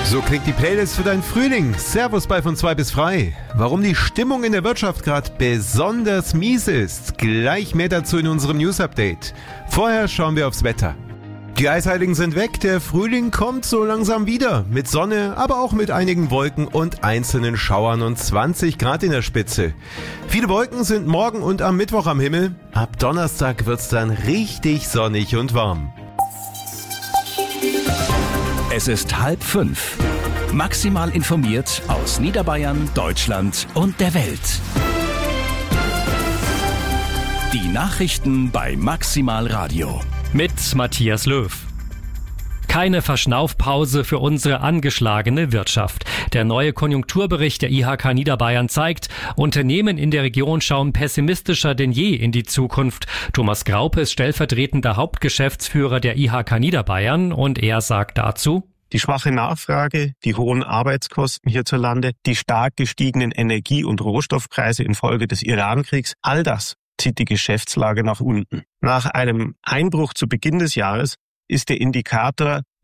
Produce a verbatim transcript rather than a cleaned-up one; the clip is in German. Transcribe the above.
So klingt die Playlist für deinen Frühling. Servus bei von zwei bis frei. Warum die Stimmung in der Wirtschaft gerade besonders mies ist. Gleich mehr dazu in unserem News-Update. Vorher schauen wir aufs Wetter. Die Eisheiligen sind weg, der Frühling kommt so langsam wieder. Mit Sonne, aber auch mit einigen Wolken und einzelnen Schauern und zwanzig Grad in der Spitze. Viele Wolken sind morgen und am Mittwoch am Himmel. Ab Donnerstag wird's dann richtig sonnig und warm. Es ist halb fünf. Maximal informiert aus Niederbayern, Deutschland und der Welt. Die Nachrichten bei Maximal Radio. Mit Matthias Löw. Keine Verschnaufpause für unsere angeschlagene Wirtschaft. Der neue Konjunkturbericht der I H K Niederbayern zeigt, Unternehmen in der Region schauen pessimistischer denn je in die Zukunft. Thomas Graupe ist stellvertretender Hauptgeschäftsführer der I H K Niederbayern und er sagt dazu: Die schwache Nachfrage, die hohen Arbeitskosten hierzulande, die stark gestiegenen Energie- und Rohstoffpreise infolge des Irankriegs, all das zieht die Geschäftslage nach unten. Nach einem Einbruch zu Beginn des Jahres ist der Indikator